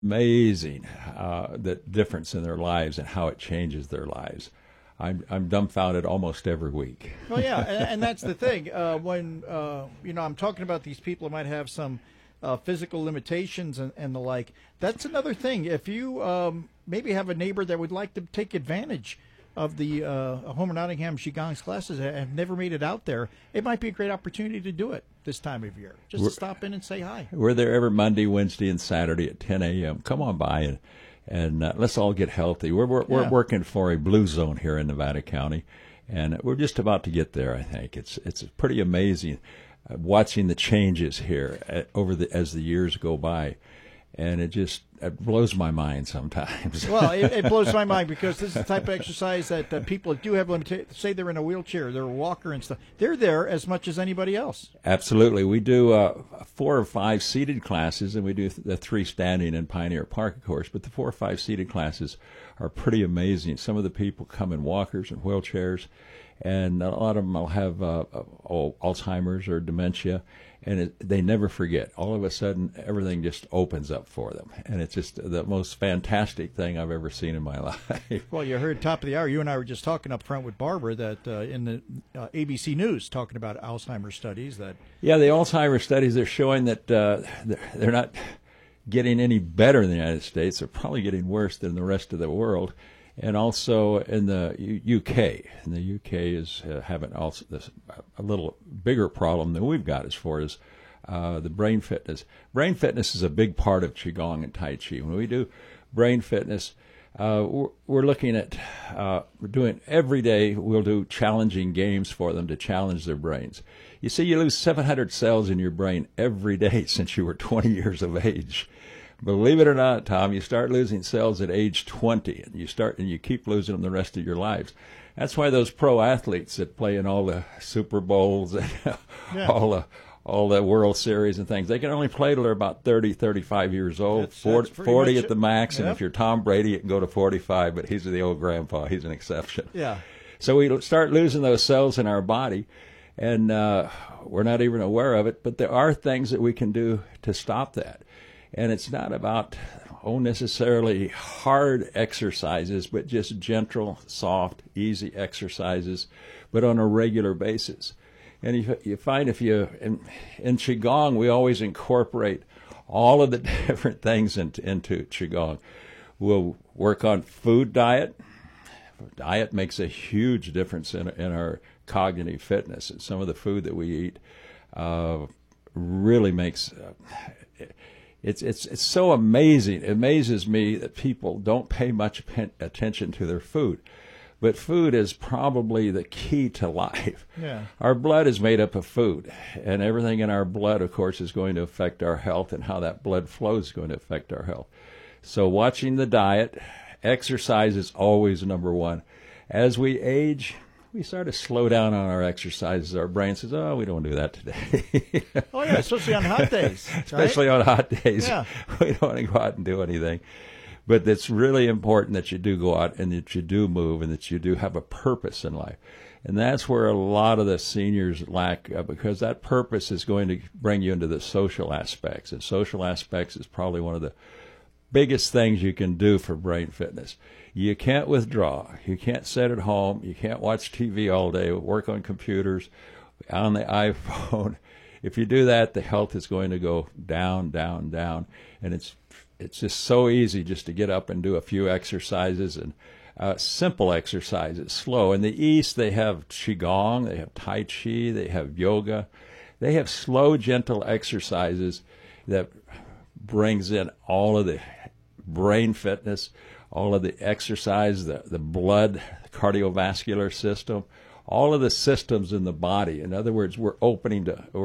amazing the difference in their lives and how it changes their lives. I'm dumbfounded almost every week. Well, yeah, and that's the thing. When I'm talking about these people who might have some physical limitations and the like. That's another thing. If you maybe have a neighbor that would like to take advantage of the Homer Nottingham Qigong's classes and have never made it out there, it might be a great opportunity to do it this time of year. Just to stop in and say hi. We're there every Monday, Wednesday, and Saturday at 10 a.m. Come on by and let's all get healthy. We're working for a blue zone here in Nevada County, and we're just about to get there. I think it's pretty amazing watching the changes here as the years go by. And it blows my mind sometimes. Well, it blows my mind because this is the type of exercise that people that do have limitations, say they're in a wheelchair, they're a walker and stuff, they're there as much as anybody else. Absolutely. We do 4 or 5 seated classes, and we do the 3 standing in Pioneer Park, of course. But the 4 or 5 seated classes are pretty amazing. Some of the people come in walkers and wheelchairs, and a lot of them will have Alzheimer's or dementia. And they never forget. All of a sudden, everything just opens up for them. And it's just the most fantastic thing I've ever seen in my life. Well, you heard top of the hour. You and I were just talking up front with Barbara that in the ABC News, talking about Alzheimer's studies. Yeah, the Alzheimer's studies, they're showing that they're not getting any better in the United States. They're probably getting worse than the rest of the world. And also in the UK. And the UK is having also a little bigger problem than we've got as far as the brain fitness. Brain fitness is a big part of Qigong and Tai Chi. When we do brain fitness, we're looking at, we're doing every day, we'll do challenging games for them to challenge their brains. You see, you lose 700 cells in your brain every day since you were 20 years of age. Believe it or not, Tom, you start losing cells at age 20, and you keep losing them the rest of your lives. That's why those pro athletes that play in all the Super Bowls and all the World Series and things, they can only play till they're about 30, 35 years old, 40 at the max, and if you're Tom Brady, it can go to 45, but he's the old grandpa. He's an exception. Yeah. So we start losing those cells in our body, and we're not even aware of it, but there are things that we can do to stop that. And it's not about, necessarily hard exercises, but just gentle, soft, easy exercises, but on a regular basis. And you find in Qigong, we always incorporate all of the different things into Qigong. We'll work on food diet. Diet makes a huge difference in our cognitive fitness. And some of the food that we eat really makes... It's so amazing. It amazes me that people don't pay much attention to their food. But food is probably the key to life. Yeah. Our blood is made up of food, and everything in our blood, of course, is going to affect our health, and how that blood flows is going to affect our health. So watching the diet, exercise is always number one. As we age, we start to slow down on our exercises. Our brain says, oh, we don't do that today. Oh, yeah, especially on hot days. Especially on hot days. Yeah. We don't want to go out and do anything. But it's really important that you do go out and that you do move and that you do have a purpose in life. And that's where a lot of the seniors lack, because that purpose is going to bring you into the social aspects. And social aspects is probably one of the biggest things you can do for brain fitness. You can't withdraw. You can't sit at home. You can't watch TV all day, work on computers, on the iPhone. If you do that, the health is going to go down, down, down. And it's just so easy just to get up and do a few exercises, and simple exercises, slow. In the East, they have Qigong, they have Tai Chi, they have yoga. They have slow, gentle exercises that brings in all of the brain fitness, all of the exercise, the blood, the cardiovascular system, all of the systems in the body. In other words, we're working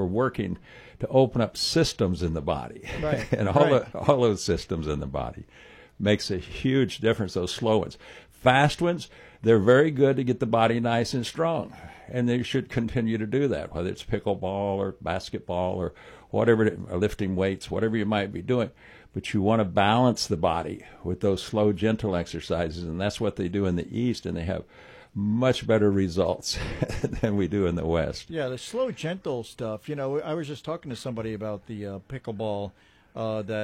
to open up systems in the body. Right. And all those systems in the body makes a huge difference, those slow ones. Fast ones, they're very good to get the body nice and strong. And they should continue to do that, whether it's pickleball or basketball or whatever, lifting weights, whatever you might be doing. But you want to balance the body with those slow, gentle exercises, and that's what they do in the East, and they have much better results than we do in the West. Yeah, the slow, gentle stuff. I was just talking to somebody about the pickleball that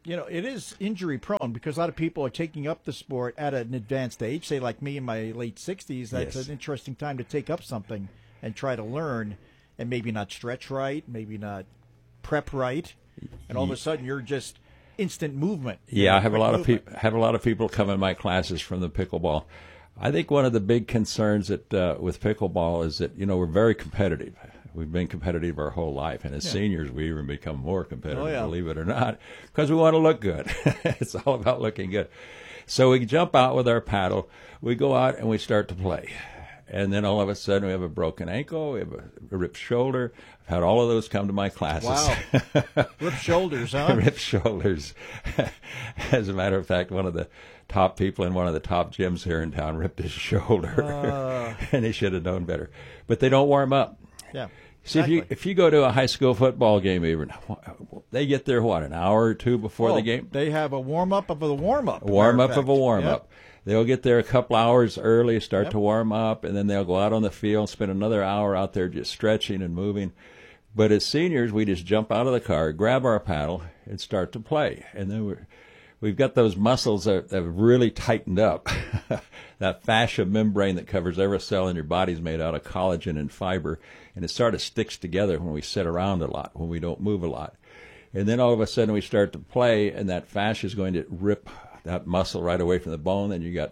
it is injury prone because a lot of people are taking up the sport at an advanced age. Say, like me in my late 60s, that's Yes. an interesting time to take up something and try to learn and maybe not stretch right, maybe not prep right. And all of a sudden you're just instant movement. Yeah, I have a lot of movement. people come in my classes from the pickleball. I think one of the big concerns that with pickleball is that we're very competitive. We've been competitive our whole life, and as seniors, we even become more competitive, believe it or not, because we want to look good. It's all about looking good. So we jump out with our paddle, we go out, and we start to play. And then all of a sudden, we have a broken ankle, we have a ripped shoulder. I've had all of those come to my classes. Wow. Ripped shoulders, huh? Ripped shoulders. As a matter of fact, one of the top people in one of the top gyms here in town ripped his shoulder, and he should have known better. But they don't warm up. Yeah. See, Exactly. if you go to a high school football game, even they get there an hour or two before the game. They have a warm up of a warm up. Warm up of a warm up. They'll get there a couple hours early, start to warm up, and then they'll go out on the field, spend another hour out there just stretching and moving. But as seniors, we just jump out of the car, grab our paddle, and start to play. And then we've got those muscles that have really tightened up. That fascia membrane that covers every cell in your body is made out of collagen and fiber, and it sort of sticks together when we sit around a lot, when we don't move a lot. And then all of a sudden we start to play, and that fascia is going to rip that muscle right away from the bone, and you got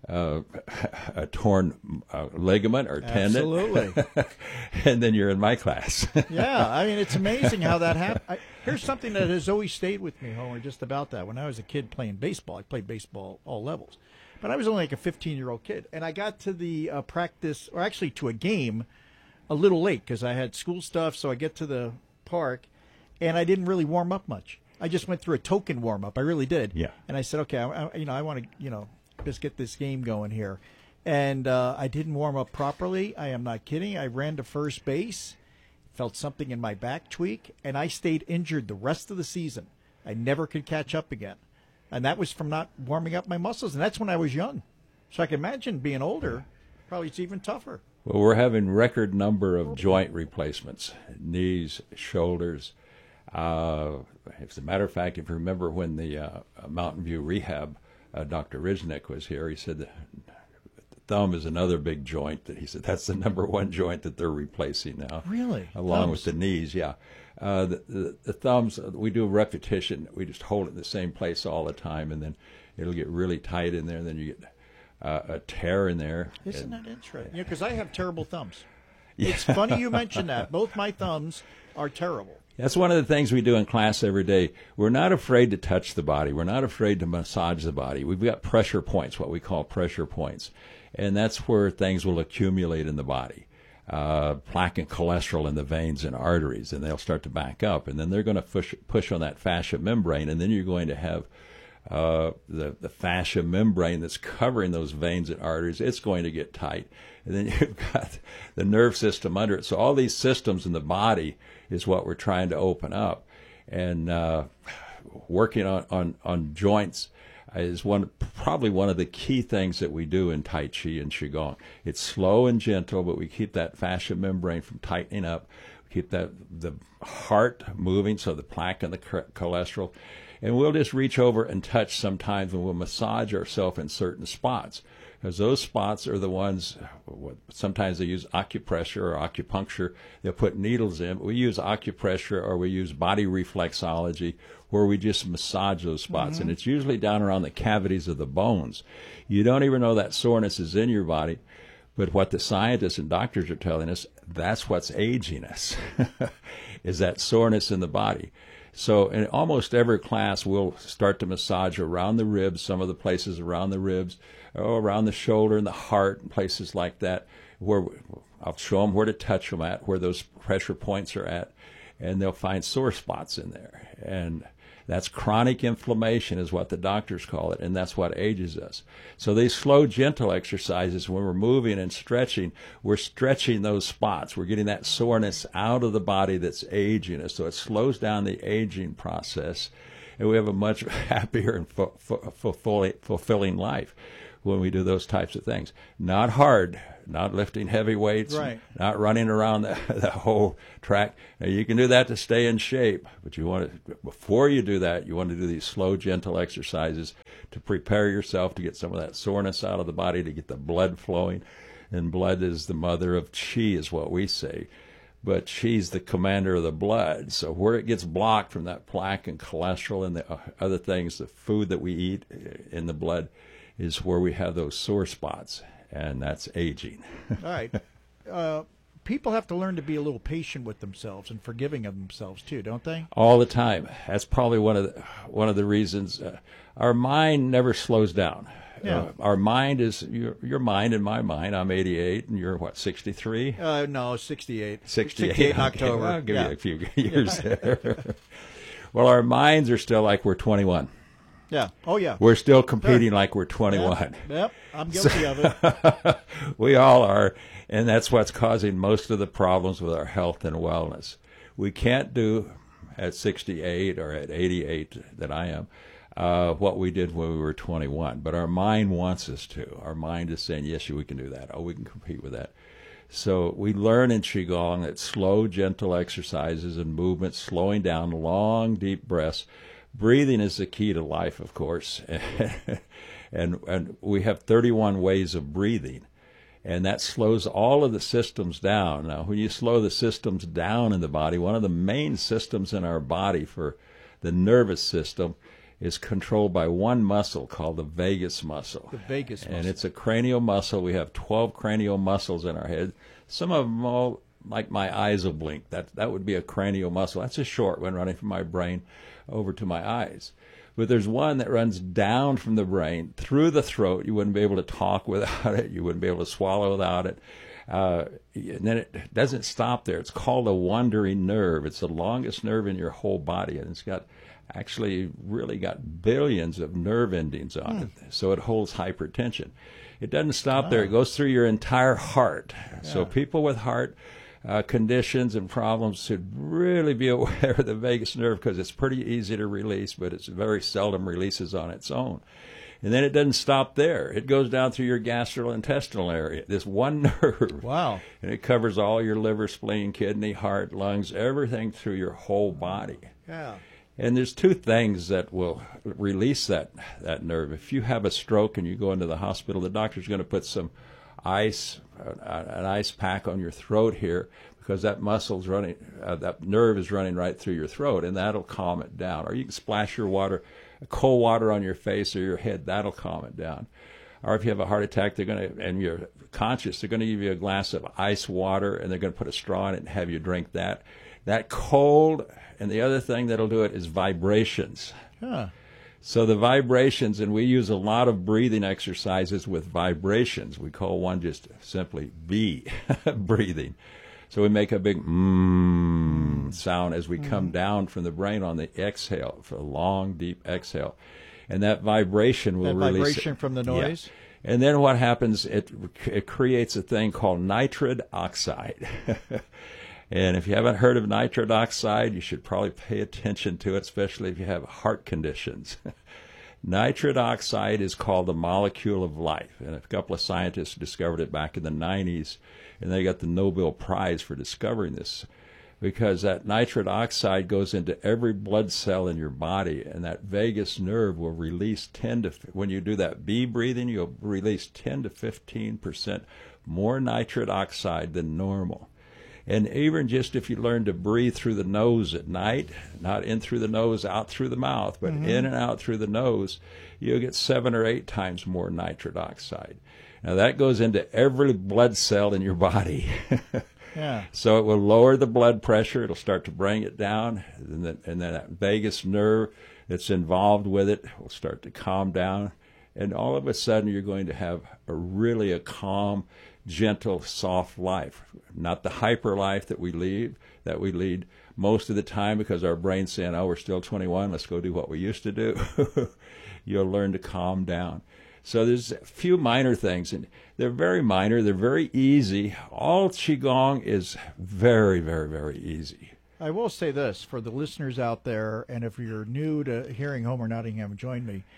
a torn ligament or tendon. Absolutely. And then you're in my class. Yeah, I mean, it's amazing how that happened. Here's something that has always stayed with me, Homer, just about that. When I was a kid playing baseball, I played baseball all levels. But I was only like a 15-year-old kid. And I got to the practice, or actually to a game, a little late because I had school stuff. So I get to the park, and I didn't really warm up much. I just went through a token warm-up. I really did. Yeah. And I said, okay, I want to, just get this game going here. And I didn't warm up properly. I am not kidding. I ran to first base, felt something in my back tweak, and I stayed injured the rest of the season. I never could catch up again. And that was from not warming up my muscles. And that's when I was young. So I can imagine being older, probably it's even tougher. Well, we're having record number of joint replacements, knees, shoulders. As a matter of fact, if you remember when the Mountain View Rehab, Dr. Riznik was here, he said the thumb is another big joint. That he said that's the number one joint that they're replacing now. Really? Along with the knees, yeah. The thumbs, we do a repetition. We just hold it in the same place all the time, and then it'll get really tight in there, and then you get a tear in there. Isn't that interesting? Yeah, because I have terrible thumbs. It's funny you mention that. Both my thumbs are terrible. That's one of the things we do in class every day. We're not afraid to touch the body. We're not afraid to massage the body. We've got pressure points, what we call pressure points, and that's where things will accumulate in the body. Plaque and cholesterol in the veins and arteries, and they'll start to back up, and then they're going to push on that fascia membrane, and then you're going to have the fascia membrane that's covering those veins and arteries. It's going to get tight, and then you've got the nerve system under it. So all these systems in the body is what we're trying to open up, and working on joints is probably one of the key things that we do in Tai Chi and Qigong. It's slow and gentle, but we keep that fascia membrane from tightening up. We keep the heart moving, so the plaque and the cholesterol. And we'll just reach over and touch sometimes, and we'll massage ourselves in certain spots, because those spots are the ones, sometimes they use acupressure or acupuncture. They'll put needles in. We use acupressure, or we use body reflexology, where we just massage those spots. And it's usually down around the cavities of the bones. You don't even know that soreness is in your body, but what the scientists and doctors are telling us, that's what's aging us, is that soreness in the body. So in almost every class, we'll start to massage around the ribs, some of the places around the ribs, or around the shoulder and the heart, and places like that, where I'll show them where to touch them at, where those pressure points are at, and they'll find sore spots in there. And that's chronic inflammation is what the doctors call it, and that's what ages us. So these slow, gentle exercises, when we're moving and stretching, we're stretching those spots. We're getting that soreness out of the body that's aging us. So it slows down the aging process, and we have a much happier and fulfilling life when we do those types of things. Not hard. not lifting heavy weights, Right. not running around the whole track. Now, you can do that to stay in shape, but before you do that, you want to do these slow, gentle exercises to prepare yourself to get some of that soreness out of the body, to get the blood flowing. And blood is the mother of chi, is what we say. But chi's the commander of the blood. So where it gets blocked from that plaque and cholesterol and the other things, the food that we eat in the blood, is where we have those sore spots, and that's aging. All right. People have to learn to be a little patient with themselves and forgiving of themselves too, don't they? All the time. That's probably one of the reasons. Our mind never slows down. Yeah. Our mind is your mind and my mind. I'm 88, and you're what, 63? No, 68. 68 in October. I'll give you a few years there. Well, our minds are still like we're 21. Yeah. Oh, yeah. We're still competing like we're 21. Yep. I'm guilty of it. We all are, and that's what's causing most of the problems with our health and wellness. We can't do at 68 or at 88 that I am what we did when we were 21, but our mind wants us to. Our mind is saying, yes, we can do that. Oh, we can compete with that. So we learn in Qigong that slow, gentle exercises and movements, slowing down, long, deep breaths. Breathing is the key to life, of course. and we have 31 ways of breathing, and that slows all of the systems down. Now, when you slow the systems down in the body, one of the main systems in our body for the nervous system is controlled by one muscle called the vagus muscle. The vagus muscle. And it's a cranial muscle. We have 12 cranial muscles in our head. Some of them all, like my eyes will blink. That would be a cranial muscle. That's a short one running from my brain over to my eyes. But there's one that runs down from the brain through the throat. You wouldn't be able to talk without it. You wouldn't be able to swallow without it. And then it doesn't stop there. It's called a wandering nerve. It's the longest nerve in your whole body, and it's really got billions of nerve endings on it. So it holds hypertension. It doesn't stop there. It goes through your entire heart. Yeah. So people with heart conditions and problems should really be aware of the vagus nerve, because it's pretty easy to release, but it's very seldom releases on its own. And then it doesn't stop there. It goes down through your gastrointestinal area, this one nerve. Wow. And it covers all your liver, spleen, kidney, heart, lungs, everything through your whole body. Yeah. And there's two things that will release that nerve. If you have a stroke and you go into the hospital, the doctor's going to put some ice, an ice pack on your throat here, because that muscle's running, that nerve is running right through your throat, and that'll calm it down. Or you can splash your cold water on your face or your head, that'll calm it down. Or if you have a heart attack, and you're conscious, they're going to give you a glass of ice water, and they're going to put a straw in it and have you drink that. That cold, and the other thing that'll do it is vibrations. Huh. So the vibrations, and we use a lot of breathing exercises with vibrations. We call one just simply B, breathing. So we make a big sound as we come down from the brain on the exhale, for a long, deep exhale. And that vibration will release vibration from the noise? Yeah. And then what happens, it creates a thing called nitrous oxide. And if you haven't heard of nitrous oxide, you should probably pay attention to it, especially if you have heart conditions. Nitrous oxide is called the molecule of life, and a couple of scientists discovered it back in the 90s, and they got the Nobel Prize for discovering this, because that nitrous oxide goes into every blood cell in your body, and that vagus nerve will release when you do that B breathing, you'll release 10 to 15% more nitrous oxide than normal. And even just if you learn to breathe through the nose at night, not in through the nose, out through the mouth, but in and out through the nose, you'll get 7 or 8 times more nitrous oxide. Now, that goes into every blood cell in your body. Yeah. So it will lower the blood pressure. It'll start to bring it down. And then that vagus nerve that's involved with it will start to calm down. And all of a sudden, you're going to have a calm, gentle, soft life, not the hyper life that we lead most of the time, because our brain's saying, oh, we're still 21, let's go do what we used to do. You'll learn to calm down. So there's a few minor things, and they're very minor, they're very easy. All Qigong is very, very, very easy. I will say this for the listeners out there, and if you're new to hearing Homer Nottingham join me,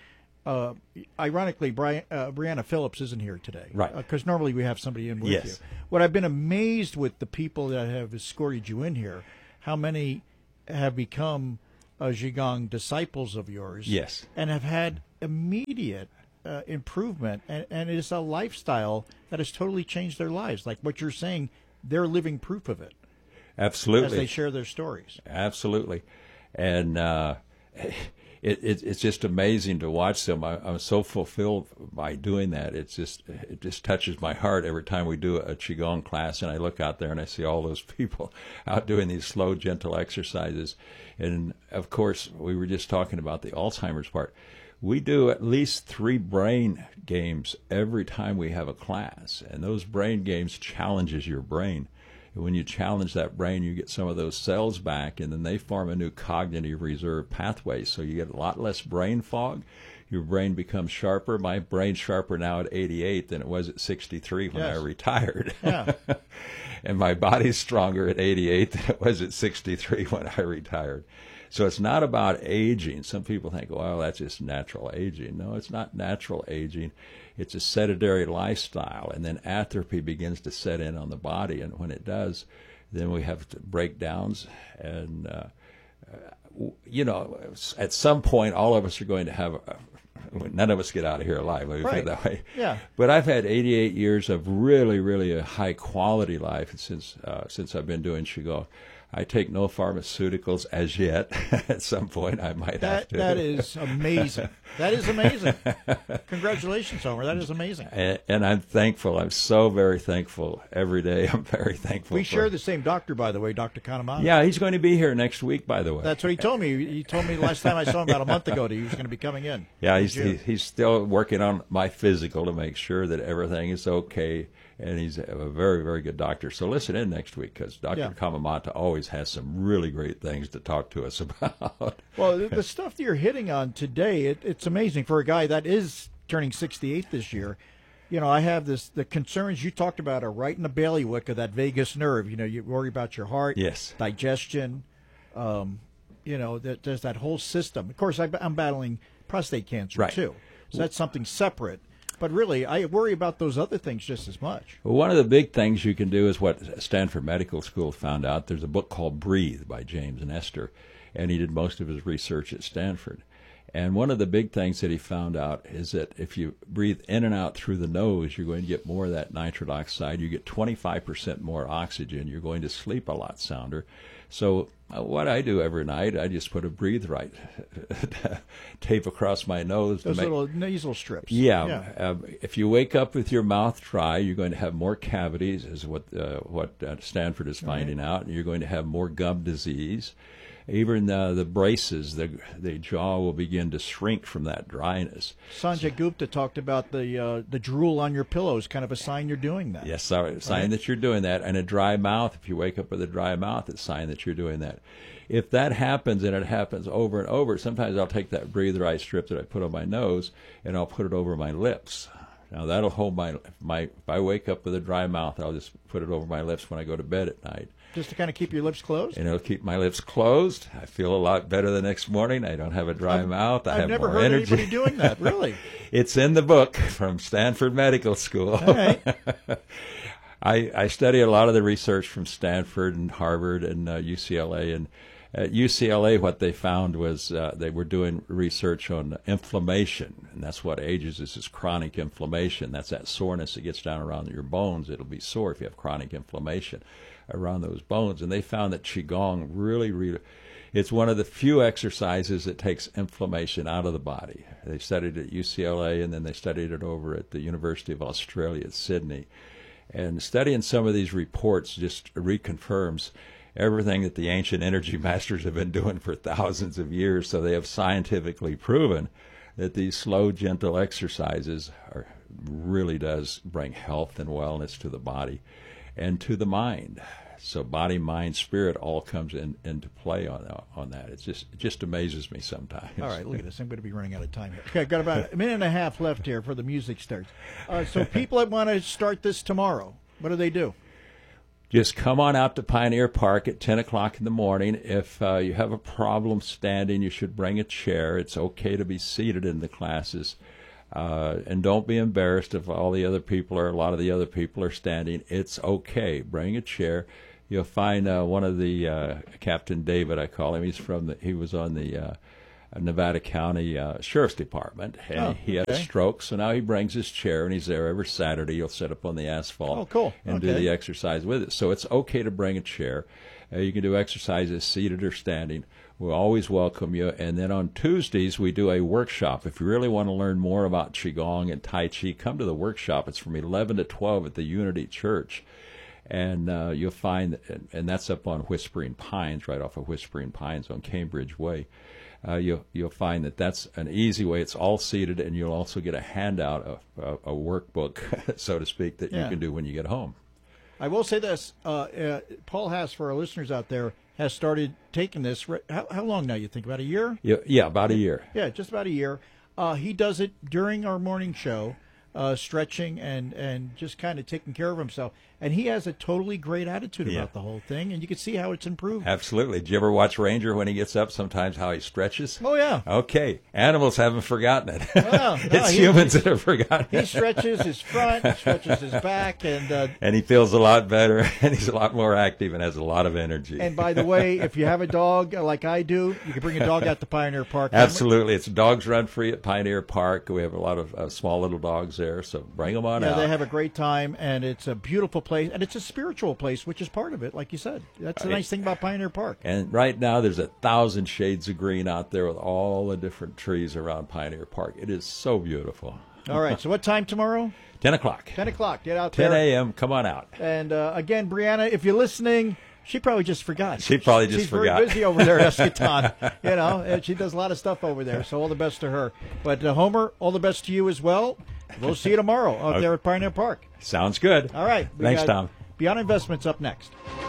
ironically, Brianna Phillips isn't here today. Right. Because normally we have somebody in with Yes. you. What I've been amazed with the people that have escorted you in here, how many have become Qigong disciples of yours. Yes. And have had immediate improvement. And it is a lifestyle that has totally changed their lives. Like what you're saying, they're living proof of it. Absolutely. As they share their stories. Absolutely. And it's just amazing to watch them. I'm so fulfilled by doing that. It just touches my heart every time we do a Qigong class, and I look out there and I see all those people out doing these slow, gentle exercises. And, of course, we were just talking about the Alzheimer's part. We do at least 3 brain games every time we have a class, and those brain games challenges your brain. When you challenge that brain, you get some of those cells back, and then they form a new cognitive reserve pathway. So you get a lot less brain fog. Your brain becomes sharper. My brain's sharper now at 88 than it was at 63 when I retired. Yeah. And my body's stronger at 88 than it was at 63 when I retired. So it's not about aging. Some people think, well, that's just natural aging. No, it's not natural aging. It's a sedentary lifestyle, and then atrophy begins to set in on the body, and when it does, then we have breakdowns, and at some point, all of us are going to have. None of us get out of here alive. Let me put it that way. Yeah. But I've had 88 years of really, really a high quality life since I've been doing Qigong. I take no pharmaceuticals as yet. At some point, I might have to. That is amazing. That is amazing. Congratulations, Homer. That is amazing. And I'm thankful. I'm so very thankful every day. I'm very thankful. We share the same doctor, by the way, Dr. Kanamata. Yeah, he's going to be here next week, by the way. That's what he told me. He told me last time I saw him about a month ago that he was going to be coming in. Yeah, he's still working on my physical to make sure that everything is okay. And he's a very, very good doctor. So listen in next week, because Dr. Kamamata always has some really great things to talk to us about. Well, the stuff that you're hitting on today, it's amazing for a guy that is turning 68 this year. You know, I have the concerns you talked about are right in the bailiwick of that vagus nerve. You know, you worry about your heart, digestion. There's that whole system. Of course, I'm battling prostate cancer too, so that's something separate. But really, I worry about those other things just as much. Well, one of the big things you can do is what Stanford Medical School found out. There's a book called Breathe by James Nestor, and he did most of his research at Stanford. And one of the big things that he found out is that if you breathe in and out through the nose, you're going to get more of that nitric oxide. You get 25% more oxygen. You're going to sleep a lot sounder. So what I do every night, I just put a Breathe Right tape across my nose. Those little nasal strips. Yeah. If you wake up with your mouth dry, you're going to have more cavities, is what Stanford is finding out, and you're going to have more gum disease. Even the braces, the jaw will begin to shrink from that dryness. Sanjay Gupta talked about the drool on your pillow is kind of a sign you're doing that. Yes, a sign that you're doing that. And a dry mouth, if you wake up with a dry mouth, it's a sign that you're doing that. If that happens, and it happens over and over, sometimes I'll take that Breathe Right strip that I put on my nose, and I'll put it over my lips. Now, that'll hold my if I wake up with a dry mouth, I'll just put it over my lips when I go to bed at night. Just to kind of keep your lips closed? And it'll keep my lips closed. I feel a lot better the next morning. I don't have a dry mouth. I have never more heard energy. Anybody doing that, really. It's in the book from Stanford Medical School. All right. I study a lot of the research from Stanford and Harvard and UCLA. And at UCLA, what they found was they were doing research on inflammation. And that's what ages is chronic inflammation. That's that soreness that gets down around your bones. It'll be sore if you have chronic inflammation around those bones. And they found that Qigong really, it's one of the few exercises that takes inflammation out of the body. They studied it at UCLA, and then they studied it over at the University of Australia at Sydney. And studying some of these reports just reconfirms everything that the ancient energy masters have been doing for thousands of years. So they have scientifically proven that these slow, gentle exercises really does bring health and wellness to the body and to the mind. So body, mind, spirit all comes into play on that. It just amazes me sometimes. All right, look at this. I'm going to be running out of time here. Okay, I've got about a minute and a half left here for the music starts. So people that want to start this tomorrow, what do they do? Well, What do they do? Well, you can start it tomorrow. What do they do? Well, you can start it tomorrow. Okay, I've got about a minute and a half left here for the music starts. So people that want to start this tomorrow, what do they do? Just come on out to Pioneer Park at 10 o'clock in the morning. If you have a problem standing, you should bring a chair. It's okay to be seated in the classes. And don't be embarrassed if a lot of the other people are standing. It's okay. Bring a chair. You'll find one of the Captain David, I call him. He was on the Nevada County Sheriff's Department, and he had a stroke, so now he brings his chair, and he's there every Saturday. He'll sit up on the asphalt and do the exercise with it. So it's okay to bring a chair. You can do exercises seated or standing. We'll always welcome you. And then on Tuesdays, we do a workshop. If you really want to learn more about Qigong and Tai Chi, come to the workshop. It's from 11 to 12 at the Unity Church. And you'll find, and that's up on Whispering Pines, right off of Whispering Pines on Cambridge Way. You'll find that that's an easy way. It's all seated, and you'll also get a handout, a workbook, so to speak, that you can do when you get home. I will say this, Paul Haas, for our listeners out there, has started taking this. How long now, you think? About a year? Yeah, about a year. Yeah, just about a year. He does it during our morning show, stretching and just kind of taking care of himself. And he has a totally great attitude about the whole thing, and you can see how it's improved. Absolutely. Did you ever watch Ranger when he gets up, sometimes how he stretches? Oh, yeah. Okay. Animals haven't forgotten it. Well, It's humans that have forgotten it. He stretches his front, he stretches his back, and he feels a lot better, and he's a lot more active and has a lot of energy. And by the way, if you have a dog like I do, you can bring a dog out to Pioneer Park. Absolutely. It's Dogs Run Free at Pioneer Park. We have a lot of small little dogs there, so bring them on out. Yeah, they have a great time, and it's a beautiful place, and it's a spiritual place, which is part of it, like you said. That's the nice thing about Pioneer Park. And right now, there's 1,000 shades of green out there with all the different trees around Pioneer Park. It is so beautiful. All right, so what time tomorrow? 10 o'clock. 10 o'clock. Get out there. 10 a.m. Come on out. And again, Brianna, if you're listening, she probably just forgot. She's forgot. Very busy over there at Eschaton. And she does a lot of stuff over there, so all the best to her. But Homer, all the best to you as well. We'll see you tomorrow out there at Pioneer Park. Sounds good. All right. Thanks, Tom. Beyond Investments up next.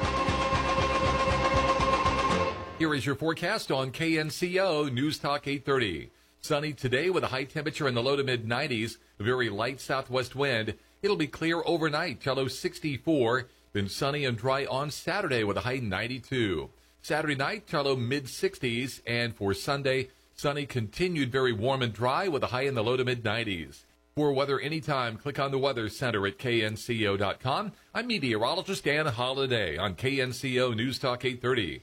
Here is your forecast on KNCO News Talk 830. Sunny today with a high temperature in the low to mid 90s, a very light southwest wind. It'll be clear overnight, low 64, then sunny and dry on Saturday with a high 92. Saturday night, low mid 60s, and for Sunday, sunny continued very warm and dry with a high in the low to mid 90s. For weather anytime, click on the Weather Center at knco.com. I'm meteorologist Dan Holliday on KNCO News Talk 830.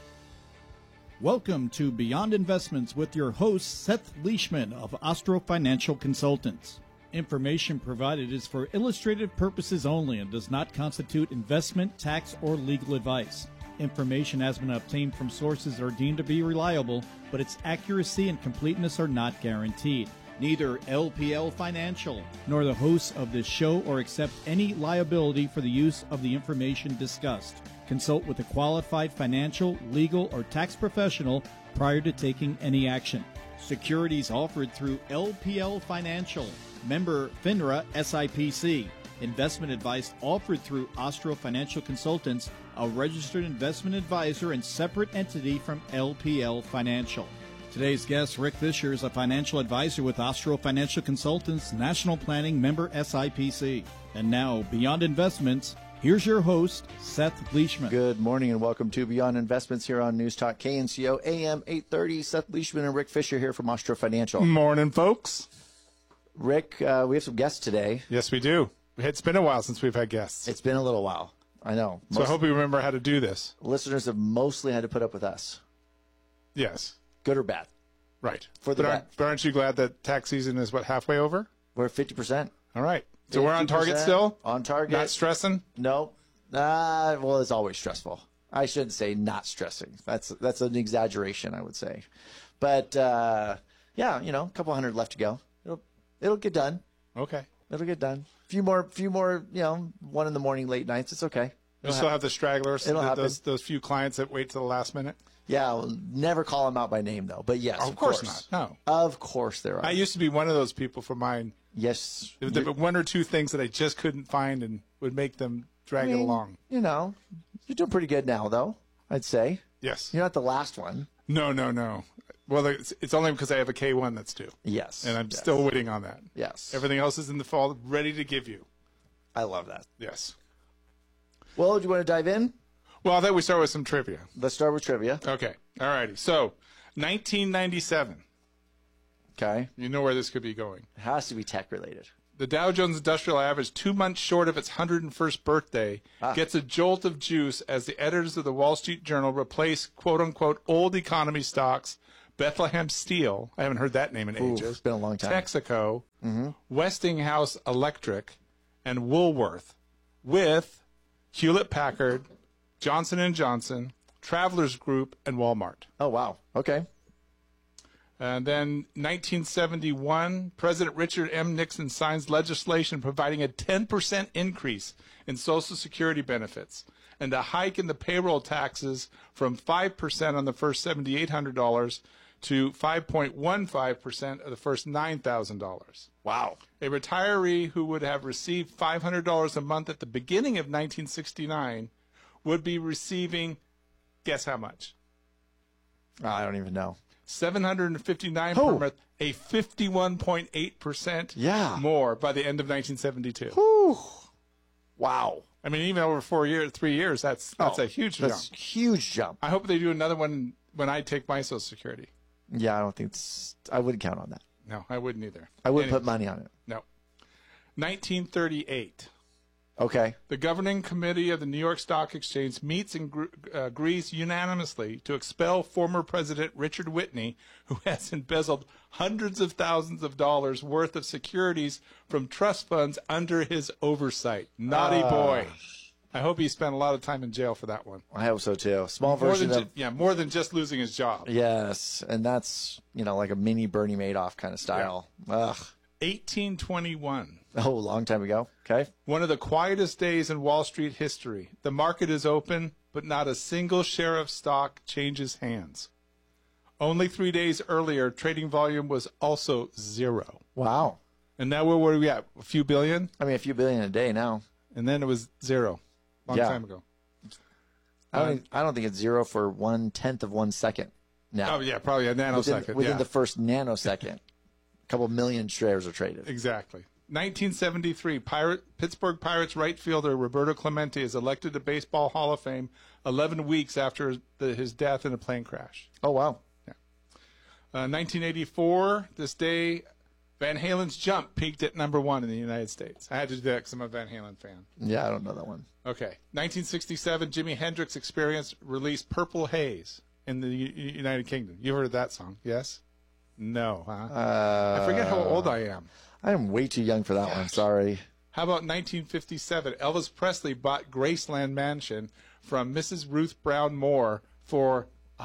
Welcome to Beyond Investments with your host, Seth Leishman of Ostro Financial Consultants. Information provided is for illustrative purposes only and does not constitute investment, tax, or legal advice. Information has been obtained from sources that are deemed to be reliable, but its accuracy and completeness are not guaranteed. Neither LPL Financial nor the hosts of this show or accept any liability for the use of the information discussed. Consult with a qualified financial, legal, or tax professional prior to taking any action. Securities offered through LPL Financial, member FINRA SIPC. Investment advice offered through Ostro Financial Consultants, a registered investment advisor and separate entity from LPL Financial. Today's guest, Rick Fisher, is a financial advisor with Ostro Financial Consultants, National Planning member SIPC. And now, Beyond Investments, here's your host, Seth Leishman. Good morning and welcome to Beyond Investments here on News Talk KNCO AM 830. Seth Leishman and Rick Fisher here from Ostro Financial. Morning, folks. Rick, we have some guests today. Yes, we do. It's been a while since we've had guests. It's been a little while. I know. So I hope you remember how to do this. Listeners have mostly had to put up with us. Yes. Good or bad? Right. But aren't you glad that tax season is, halfway over? We're at 50%. All right. So we're on target still? On target. Not stressing? No. Well, it's always stressful. I shouldn't say not stressing. That's an exaggeration, I would say. But, yeah, a couple hundred left to go. It'll get done. Okay. It'll get done. Few more, 1 in the morning, late nights. It's okay. You'll still have the stragglers, It'll happen. those few clients that wait till the last minute? Yeah, I'll never call them out by name, though. But yes, of course not. No. Of course there are. I used to be one of those people for mine. Yes. There were one or two things that I just couldn't find and would make them drag it along. You're doing pretty good now, though, I'd say. Yes. You're not the last one. No. Well, it's only because I have a K1 that's due. Yes. And I'm still waiting on that. Yes. Everything else is in the fall, ready to give you. I love that. Yes. Well, do you want to dive in? Well, I thought we start with some trivia. Let's start with trivia. Okay. All righty. So, 1997. Okay. You know where this could be going. It has to be tech related. The Dow Jones Industrial Average, 2 months short of its 101st birthday, gets a jolt of juice as the editors of the Wall Street Journal replace quote-unquote old economy stocks, Bethlehem Steel, I haven't heard that name in ages. It's been a long time. Texaco, Westinghouse Electric, and Woolworth, with Hewlett-Packard, Johnson & Johnson, Travelers Group, and Walmart. Oh, wow. Okay. And then 1971, President Richard M. Nixon signs legislation providing a 10% increase in Social Security benefits and a hike in the payroll taxes from 5% on the first $7,800 to 5.15% of the first $9,000. Wow. A retiree who would have received $500 a month at the beginning of 1969 would be receiving, guess how much? I don't even know. $759 per month, a 51.8% more by the end of 1972. Whew. Wow. I mean, even over 3 years, that's a huge jump. That's a huge jump. I hope they do another one when I take my Social Security. Yeah, I don't think I wouldn't count on that. No, I wouldn't either. I wouldn't put money on it. No. 1938. Okay. The governing committee of the New York Stock Exchange meets and agrees unanimously to expel former President Richard Whitney, who has embezzled hundreds of thousands of dollars worth of securities from trust funds under his oversight. Naughty boy. I hope he spent a lot of time in jail for that one. I hope so too. Small version of more than just losing his job. Yes, and that's like a mini Bernie Madoff kind of style. Yeah. Ugh. 1821. Oh, a long time ago. Okay. One of the quietest days in Wall Street history. The market is open, but not a single share of stock changes hands. Only 3 days earlier, trading volume was also zero. Wow. And now where are we at? A few billion? I mean, a few billion a day now. And then it was zero. Long time ago. I don't think it's zero for 1/10 of 1 second now. Oh, yeah, probably a nanosecond. Within the first nanosecond, a couple million shares are traded. Exactly. 1973, Pittsburgh Pirates right fielder Roberto Clemente is elected to Baseball Hall of Fame 11 weeks after his death in a plane crash. Oh, wow. Yeah. 1984, this day, Van Halen's Jump peaked at #1 in the United States. I had to do that because I'm a Van Halen fan. Yeah, I don't know that one. Okay. 1967, Jimi Hendrix Experience released Purple Haze in the United Kingdom. You heard that song, yes? No, huh? I forget how old I am. I am way too young for that one. Sorry. How about 1957? Elvis Presley bought Graceland Mansion from Mrs. Ruth Brown Moore for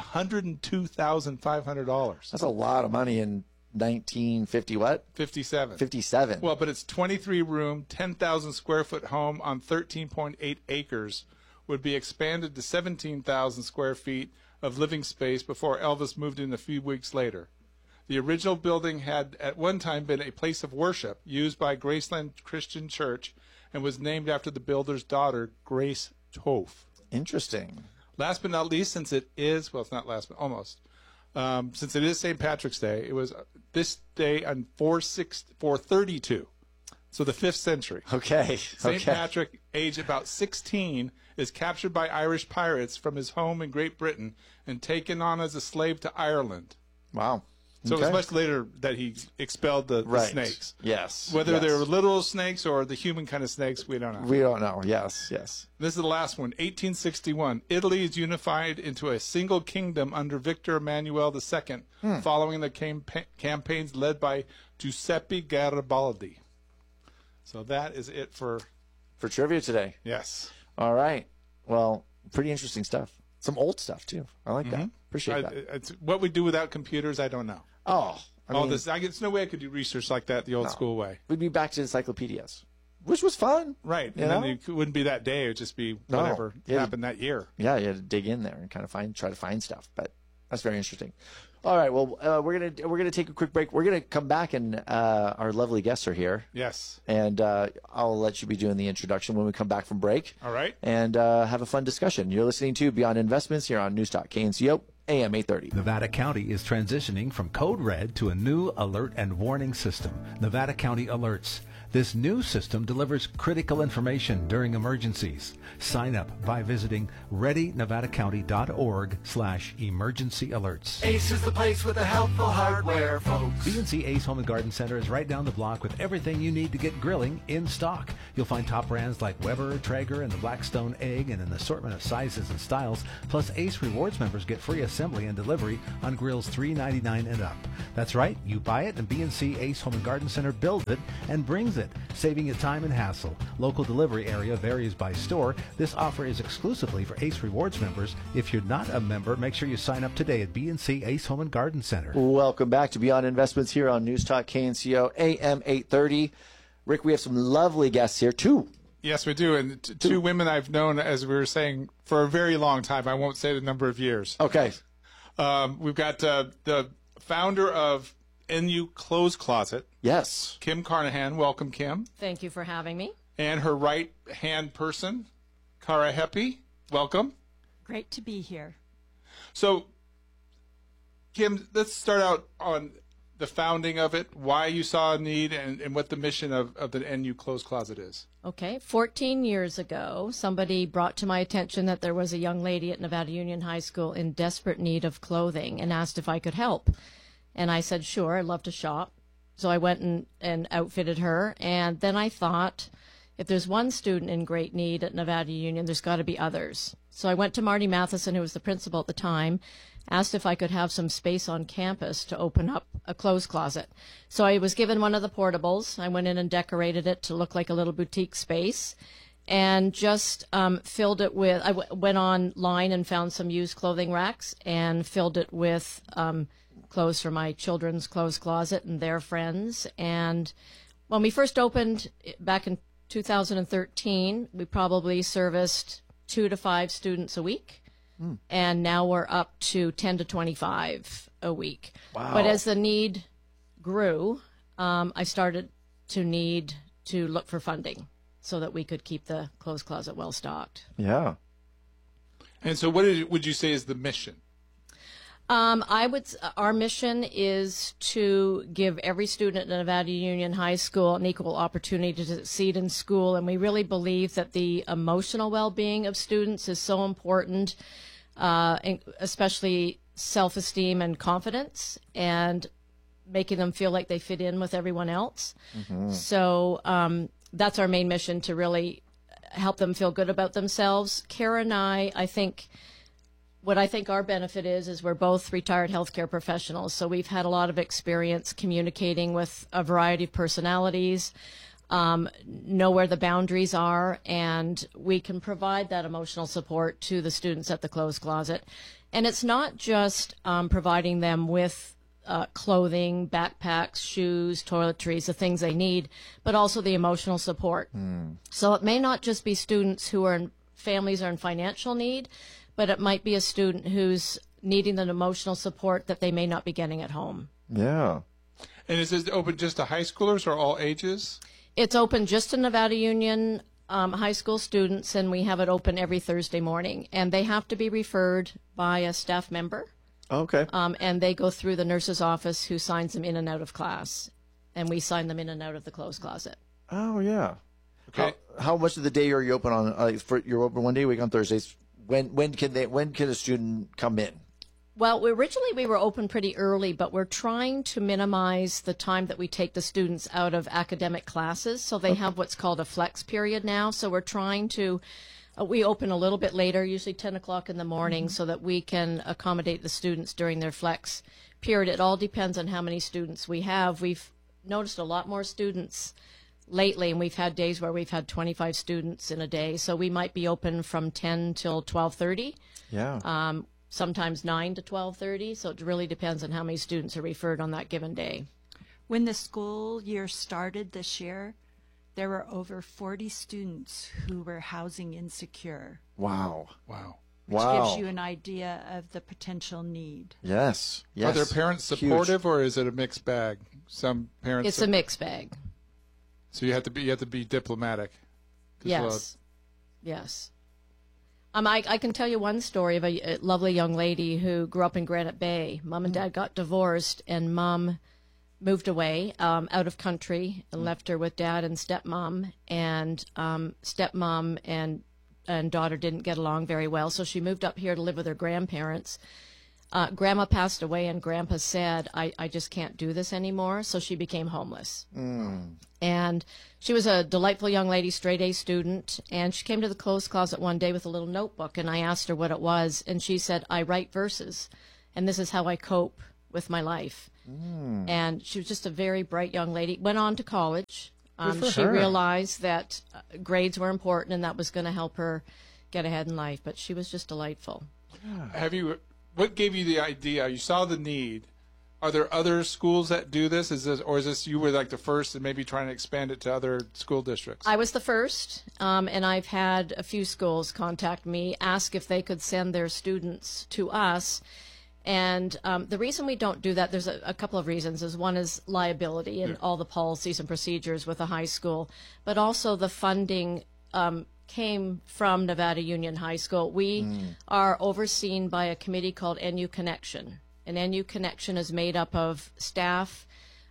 $102,500. That's a lot of money in 1950 what? 57. 57. Well, but it's 23-room, 10,000 square foot home on 13.8 acres would be expanded to 17,000 square feet of living space before Elvis moved in a few weeks later. The original building had at one time been a place of worship used by Graceland Christian Church and was named after the builder's daughter, Grace Toth. Interesting. Last but not least, since it is, well, it's not last, but almost, since it is St. Patrick's Day, it was this day on 432, so the 5th century. Okay. St. Patrick, aged about 16, is captured by Irish pirates from his home in Great Britain and taken on as a slave to Ireland. Wow. So it was much later that he expelled the snakes. Yes. Whether they were literal snakes or the human kind of snakes, we don't know. We don't know. Yes. This is the last one. 1861. Italy is unified into a single kingdom under Victor Emmanuel II, following the campaigns led by Giuseppe Garibaldi. So that is it for trivia today. Yes. All right. Well, pretty interesting stuff. Some old stuff too. I like that. Appreciate that. It's what we do without computers, I don't know. Oh, there's no way I could do research like that the old school way. We'd be back to encyclopedias, which was fun. Right. Then it wouldn't be that day. It would just be whatever happened that year. Yeah, you had to dig in there and kind of try to find stuff. But that's very interesting. All right. Well, we're gonna take a quick break. We're gonna come back, and our lovely guests are here. Yes. And I'll let you be doing the introduction when we come back from break. All right. And have a fun discussion. You're listening to Beyond Investments here on Newstalk KNCO AM 830. Nevada County is transitioning from Code Red to a new alert and warning system, Nevada County Alerts. This new system delivers critical information during emergencies. Sign up by visiting readynevadacounty.org/emergency alerts. Ace is the place with the helpful hardware, folks. B&C Ace Home and Garden Center is right down the block with everything you need to get grilling in stock. You'll find top brands like Weber, Traeger, and the Blackstone Egg in an assortment of sizes and styles. Plus, Ace Rewards members get free assembly and delivery on grills $3.99 and up. That's right, you buy it and B&C Ace Home and Garden Center builds it and brings it, saving you time and hassle. Local delivery area varies by store. This offer is exclusively for Ace Rewards members. If you're not a member, make sure you sign up today at B&C Ace Home and Garden Center. Welcome back to Beyond Investments here on News Talk KNCO AM 830. Rick, we have some lovely guests here, too. Yes, we do. And two women I've known, as we were saying, for a very long time. I won't say the number of years. Okay. We've got the founder of NU Clothes Closet. Yes. Kim Carnahan. Welcome, Kim. Thank you for having me. And her right-hand person, Cara Heppy. Welcome. Great to be here. So, Kim, let's start out on the founding of it, why you saw a need, and what the mission of the NU Clothes Closet is. Okay. 14 years ago, somebody brought to my attention that there was a young lady at Nevada Union High School in desperate need of clothing and asked if I could help. And I said, sure, I'd love to shop. So I went and outfitted her. And then I thought, if there's one student in great need at Nevada Union, there's got to be others. So I went to Marty Matheson, who was the principal at the time, asked if I could have some space on campus to open up a clothes closet. So I was given one of the portables. I went in and decorated it to look like a little boutique space and just filled it with, I went online and found some used clothing racks and filled it with clothes for my children's clothes closet and their friends. And when we first opened back in 2013, we probably serviced 2 to 5 students a week. And now we're up to 10 to 25 a week. Wow. But as the need grew, I started to need to look for funding so that we could keep the clothes closet well stocked. Yeah. And so what would you say is the mission? Our mission is to give every student at Nevada Union High School an equal opportunity to succeed in school, and we really believe that the emotional well-being of students is so important, especially self-esteem and confidence, and making them feel like they fit in with everyone else. Mm-hmm. So that's our main mission, to really help them feel good about themselves. Kara and I think what I think our benefit is we're both retired healthcare professionals, so we've had a lot of experience communicating with a variety of personalities, know where the boundaries are, and we can provide that emotional support to the students at the clothes closet. And it's not just providing them with clothing, backpacks, shoes, toiletries, the things they need, but also the emotional support. So it may not just be students who are families are in financial need, but it might be a student who's needing the emotional support that they may not be getting at home. Yeah. And is it open just to high schoolers or all ages? It's open just to Nevada Union high school students, and we have it open every Thursday morning. And they have to be referred by a staff member. Okay. And they go through the nurse's office, who signs them in and out of class. And we sign them in and out of the clothes closet. Oh, yeah. Okay. How much of the day are you open on? You're open one day a week on Thursdays. When can a student come in? Well, originally we were open pretty early, but we're trying to minimize the time that we take the students out of academic classes. So they have what's called a flex period now. So we're trying to, we open a little bit later, usually 10 o'clock in the morning, so that we can accommodate the students during their flex period. It all depends on how many students we have. We've noticed a lot more students lately, and we've had days where we've had 25 students in a day. So we might be open from 10 till 12:30. Yeah. Sometimes 9 to 12:30. So it really depends on how many students are referred on that given day. When the school year started this year, there were over 40 students who were housing insecure. Wow. Wow. Which gives you an idea of the potential need. Yes. Yes. Are their parents supportive, or is it a mixed bag? Some parents. It's a mixed bag. So you have to be diplomatic. Yes. Yes. I can tell you one story of a lovely young lady who grew up in Granite Bay. Mom and Dad got divorced, and Mom moved away out of country and left her with dad and stepmom, and stepmom and daughter didn't get along very well, so she moved up here to live with her grandparents. Grandma passed away, and Grandpa said, I just can't do this anymore, so she became homeless. And she was a delightful young lady, straight-A student, and she came to the clothes closet one day with a little notebook, and I asked her what it was, and she said, I write verses, and this is how I cope with my life. And she was just a very bright young lady. Went on to college. She realized that grades were important, and that was going to help her get ahead in life, but she was just delightful. What gave you the idea? You saw the need. Are there other schools that do this? Is this you were like the first and maybe trying to expand it to other school districts? I was the first, and I've had a few schools contact me, ask if they could send their students to us. And the reason we don't do that, there's a couple of reasons. One is liability and all the policies and procedures with a high school, but also the funding came from Nevada Union High School. We are overseen by a committee called NU Connection. And NU Connection is made up of staff,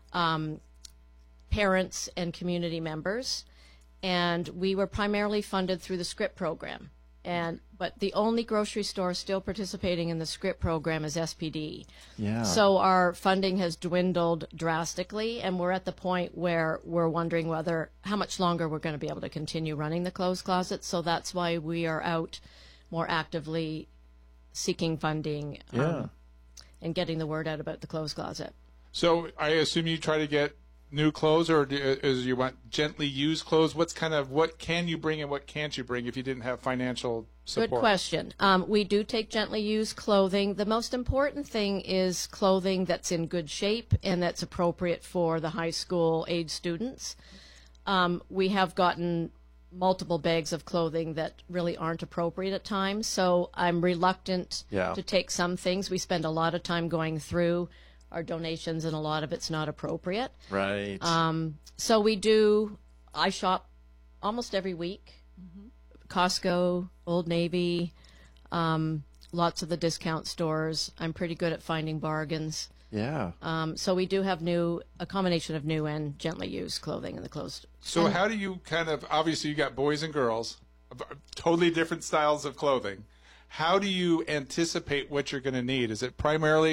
parents, and community members. And we were primarily funded through the SCRIP program. But the only grocery store still participating in the SCRIP program is SPD. Yeah. So our funding has dwindled drastically, and we're at the point where we're wondering how much longer we're going to be able to continue running the clothes closet. So that's why we are out more actively seeking funding and getting the word out about the clothes closet. So I assume you try to get new clothes, or is you want gently used clothes? What can you bring and what can't you bring if you didn't have financial support? Good question. We do take gently used clothing. The most important thing is clothing that's in good shape and that's appropriate for the high school age students. We have gotten multiple bags of clothing that really aren't appropriate at times, so I'm reluctant to take some things. We spend a lot of time going through our donations, and a lot of it's not appropriate. Right. So I shop almost every week. Costco, Old Navy, lots of the discount stores. I'm pretty good at finding bargains. Yeah. So we do have a combination of new and gently used clothing in the clothes. So how do you obviously you got boys and girls, totally different styles of clothing. How do you anticipate what you're going to need? Is there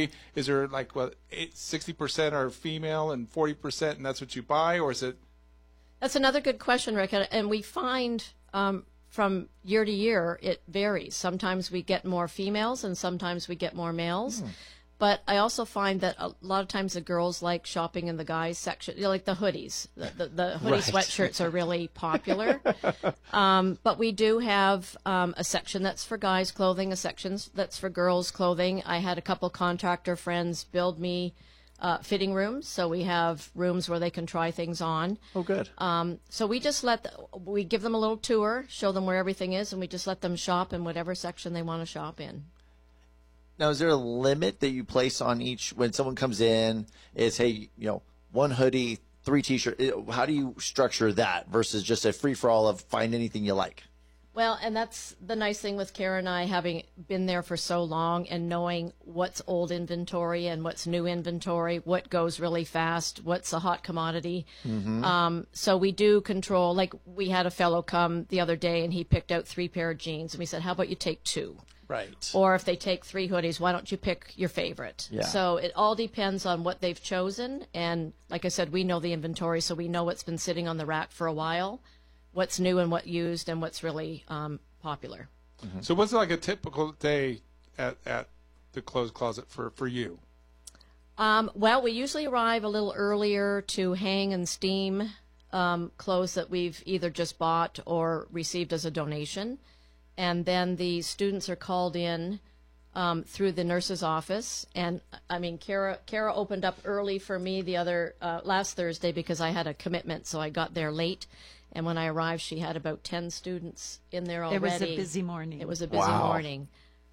60% are female and 40% and that's what you buy, or is it? That's another good question, Rick. And we find from year to year it varies. Sometimes we get more females and sometimes we get more males. But I also find that a lot of times the girls like shopping in the guys section, like the hoodies. The hoodie sweatshirts are really popular. But we do have a section that's for guys' clothing, a section that's for girls' clothing. I had a couple contractor friends build me fitting rooms, so we have rooms where they can try things on. Oh, good. So we just we give them a little tour, show them where everything is, and we just let them shop in whatever section they want to shop in. Now, is there a limit that you place on each when someone comes in? Is, hey, one hoodie, 3 T-shirts. How do you structure that versus just a free-for-all of find anything you like? Well, and that's the nice thing with Kara and I having been there for so long and knowing what's old inventory and what's new inventory, what goes really fast, what's a hot commodity. So we do control. Like we had a fellow come the other day and he picked out 3 pair of jeans and we said, how about you take 2? Right. Or if they take 3 hoodies, why don't you pick your favorite? Yeah. So it all depends on what they've chosen. And like I said, we know the inventory, so we know what's been sitting on the rack for a while, what's new and what used, and what's really popular. So what's like a typical day at the clothes closet for you? Well, we usually arrive a little earlier to hang and steam clothes that we've either just bought or received as a donation. And then the students are called in through the nurse's office. And I mean, Kara opened up early for me last Thursday because I had a commitment, so I got there late. And when I arrived, she had about 10 students in there already. It was a busy morning. It was a busy morning.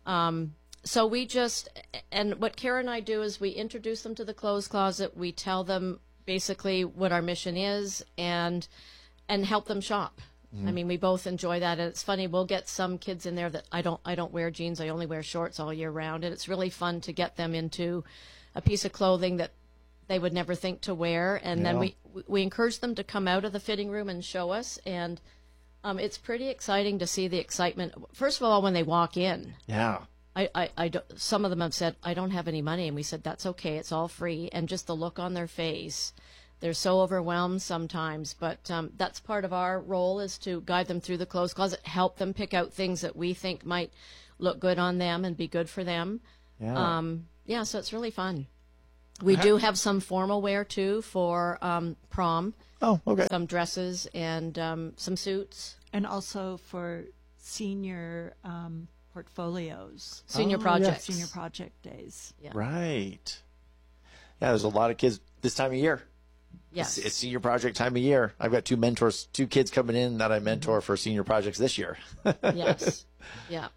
So and what Kara and I do is we introduce them to the clothes closet. We tell them basically what our mission is and help them shop. I mean, we both enjoy that, and it's funny. We'll get some kids in there that I don't wear jeans. I only wear shorts all year round, and it's really fun to get them into a piece of clothing that they would never think to wear. And then we encourage them to come out of the fitting room and show us. And it's pretty exciting to see the excitement. First of all, when they walk in. Yeah. Some of them have said, I don't have any money. And we said, that's okay. It's all free. And just the look on their face. They're so overwhelmed sometimes. But that's part of our role, is to guide them through the clothes closet, help them pick out things that we think might look good on them and be good for them. Yeah. So it's really fun. We do have some formal wear, too, for prom. Oh, okay. Some dresses and some suits. And also for senior portfolios. Senior projects. Senior project days. Yeah. Right. Yeah, there's a lot of kids this time of year. Yes. It's senior project time of year. I've got two kids coming in that I mentor for senior projects this year. Yes. Yeah.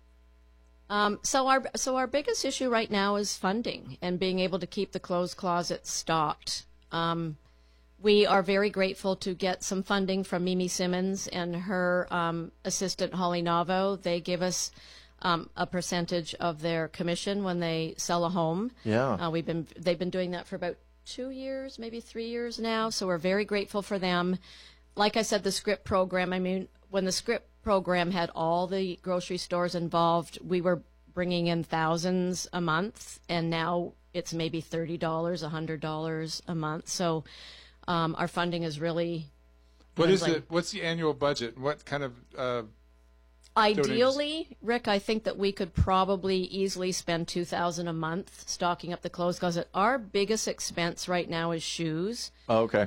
So our biggest issue right now is funding and being able to keep the clothes closet stocked. We are very grateful to get some funding from Mimi Simmons and her assistant Holly Navo. They give us a percentage of their commission when they sell a home. Yeah. They've been doing that for about 2 years, maybe 3 years now. So we're very grateful for them. Like I said, the SCRIP program. I mean, when the SCRIP program had all the grocery stores involved, we were bringing in thousands a month, and now it's maybe $30, $100 a month. So our funding is really. What's the annual budget? What kind of? Ideally, Rick, I think that we could probably easily spend $2,000 a month stocking up the clothes closet. Our biggest expense right now is shoes. Oh, okay.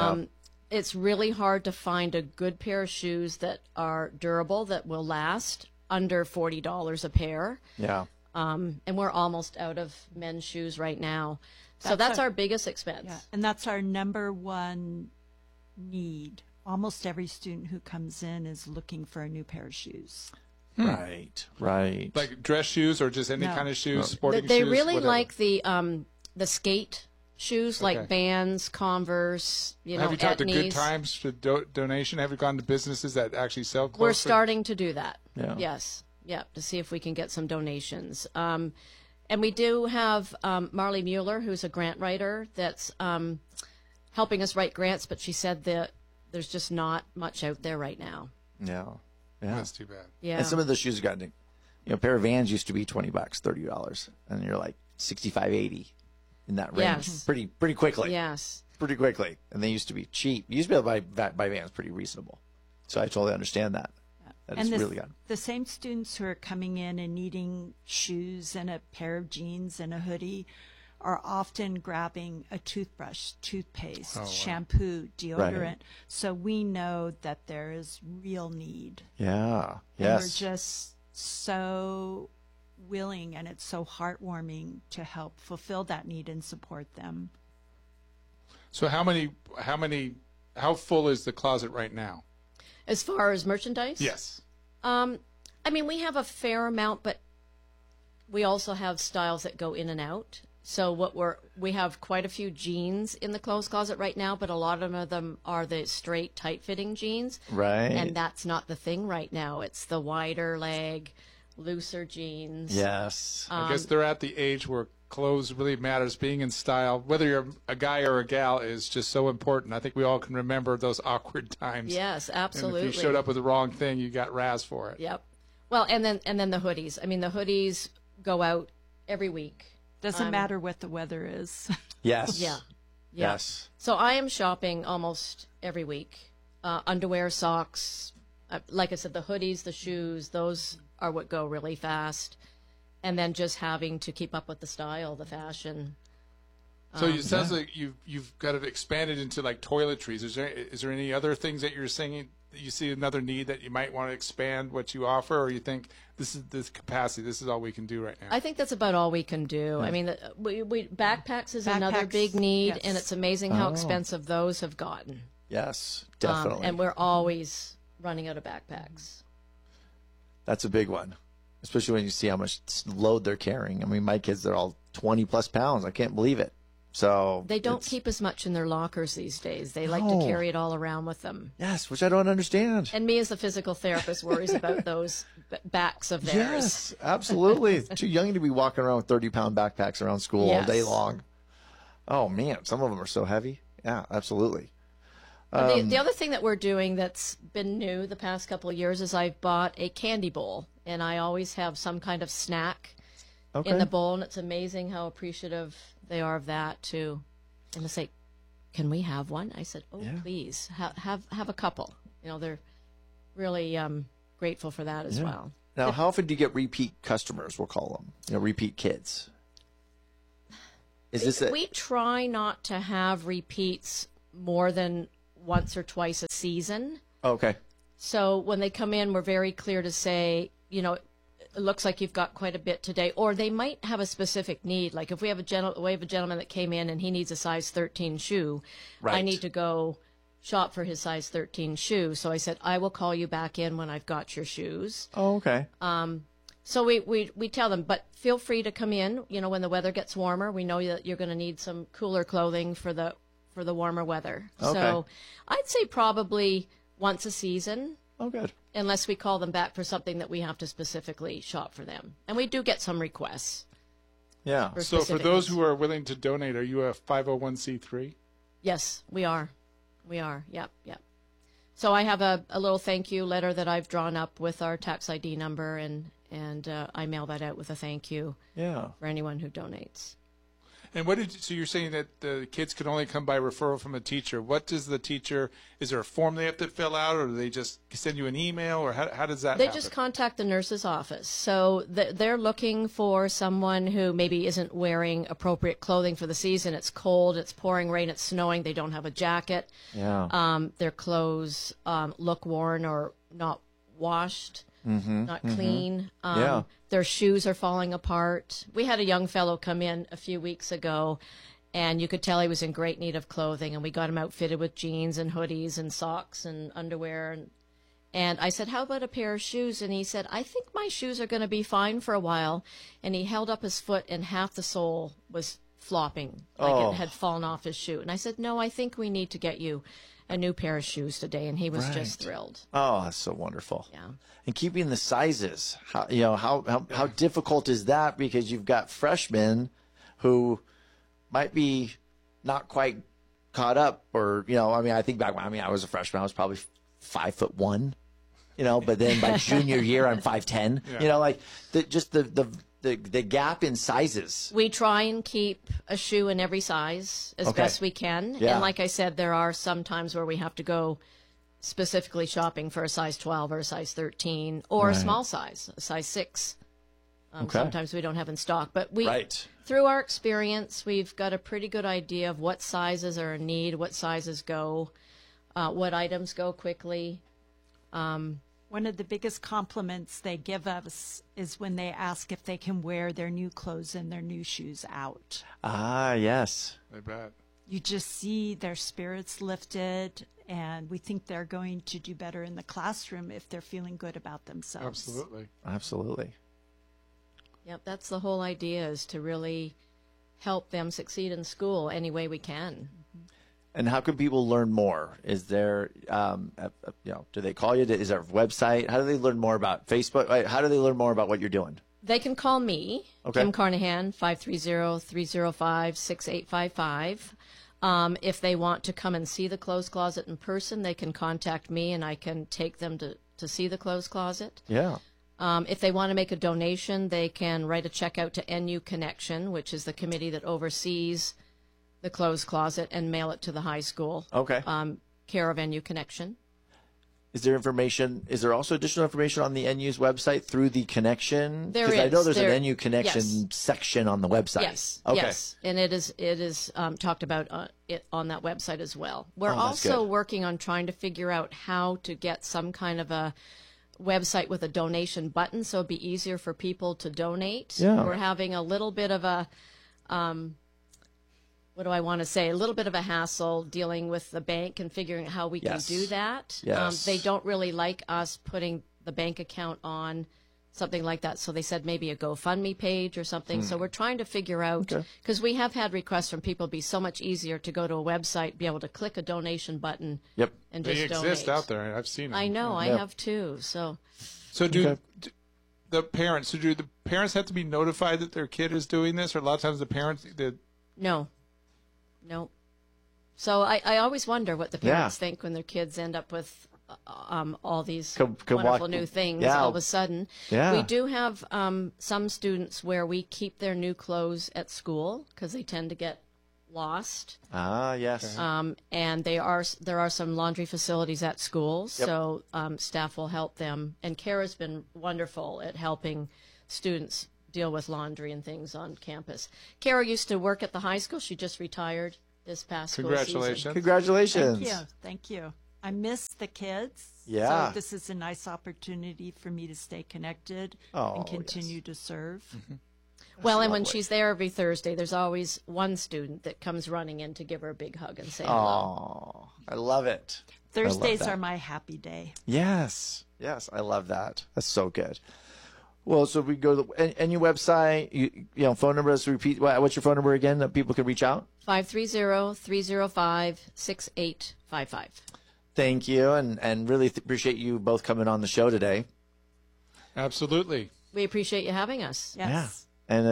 It's really hard to find a good pair of shoes that are durable, that will last, under $40 a pair. Yeah. And we're almost out of men's shoes right now. So that's our biggest expense. Yeah, and that's our number one need. Almost every student who comes in is looking for a new pair of shoes. Right. Like dress shoes or just any kind of shoes, sporting shoes? They really whatever. like the skate shoes, like Vans, Converse, Have you talked to Good Etnies. Times for donation? Have you gone to businesses that actually sell clothes? We're starting to do that. Yeah. Yes. Yeah, to see if we can get some donations. And we do have Marley Mueller, who's a grant writer, that's helping us write grants, but she said that there's just not much out there right now. Yeah. That's too bad. Yeah. And some of the shoes have gotten, a pair of Vans used to be $20, $30, and you're like 65, 80 in that range. Yes. Pretty quickly. Yes. Pretty quickly. And they used to be cheap. You used to be able to buy Vans pretty reasonable. So I totally understand that. That is really good. The same students who are coming in and needing shoes and a pair of jeans and a hoodie are often grabbing a toothbrush, toothpaste, shampoo, deodorant. Right. So we know that there is real need. Yeah. And Yes. we're just so willing, and it's so heartwarming to help fulfill that need and support them. So how full is the closet right now? As far as merchandise? Yes. I mean, we have a fair amount, but we also have styles that go in and out. So we have quite a few jeans in the clothes closet right now, but a lot of them are the straight, tight-fitting jeans. Right. And that's not the thing right now. It's the wider leg, looser jeans. Yes. I guess they're at the age where clothes really matters. Being in style, whether you're a guy or a gal, is just so important. I think we all can remember those awkward times. Yes, absolutely. And if you showed up with the wrong thing, you got razzed for it. Yep. Well, and then the hoodies. I mean, the hoodies go out every week. Doesn't matter what the weather is. Yes. Yeah. Yes. So I am shopping almost every week. Underwear, socks, like I said, the hoodies, the shoes, those are what go really fast. And then just having to keep up with the style, the fashion. So it sounds like you've got it expanded into like toiletries. Is there any other things that you're saying that you see another need that you might want to expand what you offer, or you think this is this capacity, this is all we can do right now? I think that's about all we can do. I mean, backpacks is another big need, yes. and it's amazing how expensive those have gotten. Yes, definitely. And we're always running out of backpacks. That's a big one, especially when you see how much load they're carrying. I mean, my kids, they're all 20-plus pounds. I can't believe it. So they don't keep as much in their lockers these days. They like to carry it all around with them. Yes, which I don't understand. And me as a physical therapist worries about those backs of theirs. Yes, absolutely. Too young to be walking around with 30-pound backpacks around school all day long. Oh man, some of them are so heavy. Yeah, absolutely. The other thing that we're doing that's been new the past couple of years is I've bought a candy bowl, and I always have some kind of snack in the bowl, and it's amazing how appreciative they are of that too. And they say, "Can we have one?" I said, "Oh, please, have a couple." You know, they're really grateful for that as well. Now, how often do you get repeat customers? We'll call them, repeat kids. We try not to have repeats more than once or twice a season. Okay. So when they come in, we're very clear to say, it looks like you've got quite a bit today. Or they might have a specific need. Like if we have a gentleman that came in and he needs a size 13 shoe, I need to go shop for his size 13 shoe. So I said, I will call you back in when I've got your shoes. Oh, okay. So we tell them, but feel free to come in, when the weather gets warmer. We know that you're going to need some cooler clothing for the warmer weather. Okay. So I'd say probably once a season. Oh, good. Unless we call them back for something that we have to specifically shop for them. And we do get some requests. Yeah. So for those who are willing to donate, are you a 501c3? Yes, we are. We are. Yep. So I have a little thank you letter that I've drawn up with our tax ID number, and I mail that out with a thank you for anyone who donates. And so you're saying that the kids can only come by referral from a teacher. What does the teacher, is there a form they have to fill out, or do they just send you an email, or how does that happen? They just contact the nurse's office. So they're looking for someone who maybe isn't wearing appropriate clothing for the season. It's cold, it's pouring rain, it's snowing, they don't have a jacket. Yeah. Their clothes look worn or not washed. Not clean. Their shoes are falling apart. We had a young fellow come in a few weeks ago, and you could tell he was in great need of clothing, and we got him outfitted with jeans and hoodies and socks and underwear. And I said, how about a pair of shoes? And he said, I think my shoes are going to be fine for a while. And he held up his foot, and half the sole was flopping, like it had fallen off his shoe. And I said, no, I think we need to get you a new pair of shoes today, and he was just thrilled. Oh, that's so wonderful. Yeah. And keeping the sizes, how difficult is that? Because you've got freshmen who might be not quite caught up, or I think back when I was a freshman, I was probably 5'1", but then by junior year I'm 5'10". The gap in sizes. We try and keep a shoe in every size as best we can. Yeah. And like I said, there are some times where we have to go specifically shopping for a size 12 or a size 13 or a small size, a size 6. Sometimes we don't have in stock. But through our experience, we've got a pretty good idea of what sizes are in need, what sizes go, what items go quickly. One of the biggest compliments they give us is when they ask if they can wear their new clothes and their new shoes out. Ah, yes. I bet. You just see their spirits lifted, and we think they're going to do better in the classroom if they're feeling good about themselves. Absolutely. Yep, that's the whole idea, is to really help them succeed in school any way we can. And how can people learn more? Is there, do they call you? Is there a website? How do they learn more about Facebook? How do they learn more about what you're doing? They can call me, Kim Carnahan, 530-305-6855. If they want to come and see the clothes closet in person, they can contact me, and I can take them to see the clothes closet. Yeah. If they want to make a donation, they can write a check out to NU Connection, which is the committee that oversees the clothes closet, and mail it to the high school. Okay. Care of NU Connection. Is there also additional information on the NU's website through the connection? There is. Because I know there's an NU Connection section on the website. Yes. Okay. Yes. And it is talked about on that website as well. We're that's also good. working on trying to figure out how to get some kind of a website with a donation button, so it'd be easier for people to donate. Yeah. We're having a little bit of a what do I want to say? A little bit of a hassle dealing with the bank and figuring out how we can do that. Yes. They don't really like us putting the bank account on something like that. So they said maybe a GoFundMe page or something. So we're trying to figure out, because we have had requests from people, it'd be so much easier to go to a website, be able to click a donation button and just They donate. exist out there. I've seen them. I know. I have too. So do the parents have to be notified that their kid is doing this? Or a lot of times the parents... No. Nope. So I always wonder what the parents think when their kids end up with all these wonderful new things all of a sudden. Yeah. We do have some students where we keep their new clothes at school because they tend to get lost. Yes. And there are some laundry facilities at schools, so staff will help them. And Kara's been wonderful at helping students deal with laundry and things on campus. Kara used to work at the high school. She just retired this past school season. Congratulations. Thank you. I miss the kids. Yeah. So this is a nice opportunity for me to stay connected and continue to serve. Mm-hmm. Well, and when she's there every Thursday, there's always one student that comes running in to give her a big hug and say hello. Oh, I love it. Thursdays are my happy day. Yes, I love that. That's so good. Well, so we go to and your website, you know, phone number. Let's repeat. What's your phone number again that people can reach out? 530-305-6855. Thank you, and really appreciate you both coming on the show today. Absolutely. We appreciate you having us. Yes. Yeah. And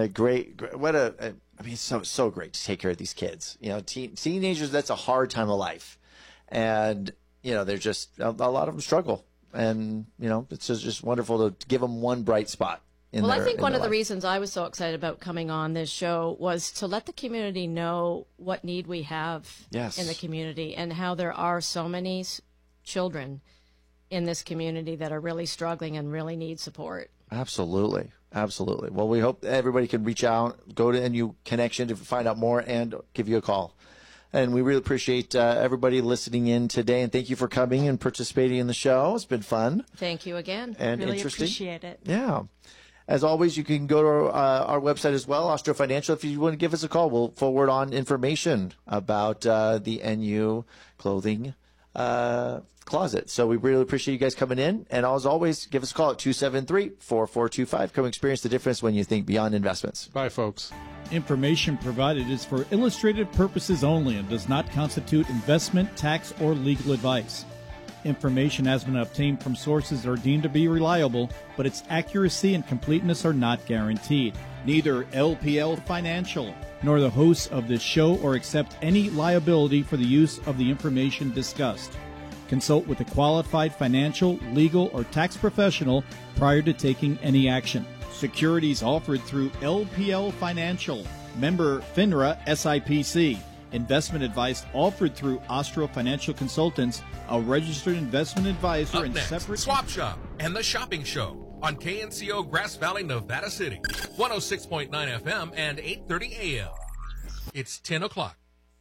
so great to take care of these kids. You know, teenagers, that's a hard time of life. And, you know, they're just, a lot of them struggle. And, you know, it's just wonderful to give them one bright spot. I think one of the reasons I was so excited about coming on this show was to let the community know what need we have in the community and how there are so many children in this community that are really struggling and really need support. Absolutely. Well, we hope everybody can reach out, go to NU Connection to find out more and give you a call. And we really appreciate everybody listening in today. And thank you for coming and participating in the show. It's been fun. Thank you again. And really interesting. Appreciate it. Yeah. As always, you can go to our website as well, Austro Financial. If you want to give us a call, we'll forward on information about the NU clothing closet. So we really appreciate you guys coming in. And as always, give us a call at 273-4425. Come experience the difference when you think beyond investments. Bye, folks. Information provided is for illustrative purposes only and does not constitute investment, tax, or legal advice. Information has been obtained from sources that are deemed to be reliable, but its accuracy and completeness are not guaranteed. Neither LPL Financial nor the hosts of this show or accept any liability for the use of the information discussed. Consult with a qualified financial, legal, or tax professional prior to taking any action. Securities offered through LPL Financial, member FINRA SIPC. Investment advice offered through Austro Financial Consultants, a registered investment advisor Up and next, separate. Swap Shop and the Shopping Show on KNCO Grass Valley, Nevada City, 106.9 FM and 8:30 AM. It's 10 o'clock.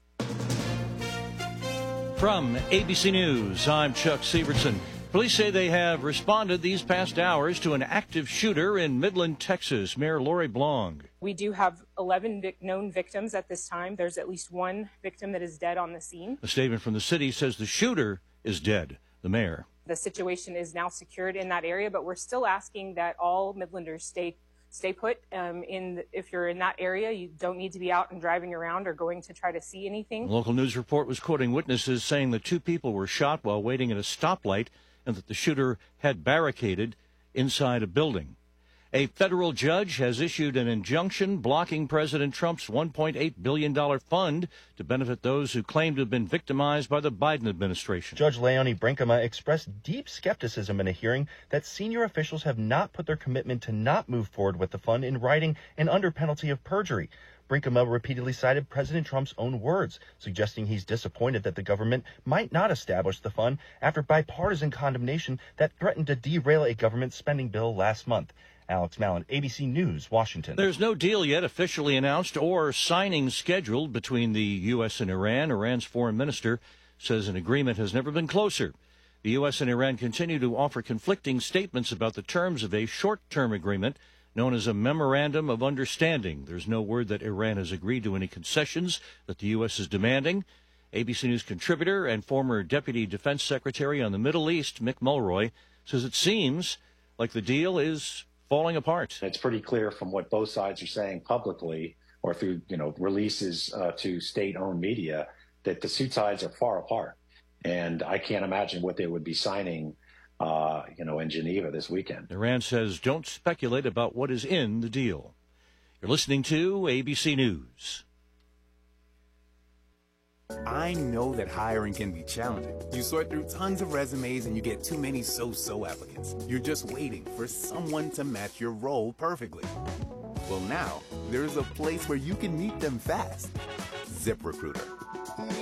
From ABC News, I'm Chuck Sievertson. Police say they have responded these past hours to an active shooter in Midland, Texas. Mayor Lori Blong. We do have 11 known victims at this time. There's at least one victim that is dead on the scene. A statement from the city says the shooter is dead. The mayor. The situation is now secured in that area, but we're still asking that all Midlanders stay put. If you're in that area, you don't need to be out and driving around or going to try to see anything. A local news report was quoting witnesses saying the two people were shot while waiting at a stoplight and that the shooter had barricaded inside a building. A federal judge has issued an injunction blocking President Trump's $1.8 billion fund to benefit those who claim to have been victimized by the Biden administration. Judge Leonie Brinkema expressed deep skepticism in a hearing that senior officials have not put their commitment to not move forward with the fund in writing and under penalty of perjury. Brinkema repeatedly cited President Trump's own words, suggesting he's disappointed that the government might not establish the fund after bipartisan condemnation that threatened to derail a government spending bill last month. Alex Mallon, ABC News, Washington. There's no deal yet officially announced or signing scheduled between the U.S. and Iran. Iran's foreign minister says an agreement has never been closer. The U.S. and Iran continue to offer conflicting statements about the terms of a short-term agreement known as a Memorandum of Understanding. There's no word that Iran has agreed to any concessions that the U.S. is demanding. ABC News contributor and former Deputy Defense Secretary on the Middle East, Mick Mulroy, says it seems like the deal is falling apart. It's pretty clear from what both sides are saying publicly or through, releases to state-owned media that the two sides are far apart. And I can't imagine what they would be signing in Geneva this weekend. Iran says don't speculate about what is in the deal. You're listening to ABC News. I know that hiring can be challenging. You sort through tons of resumes and you get too many so-so applicants. You're just waiting for someone to match your role perfectly. Well, now, there's a place where you can meet them fast. ZipRecruiter.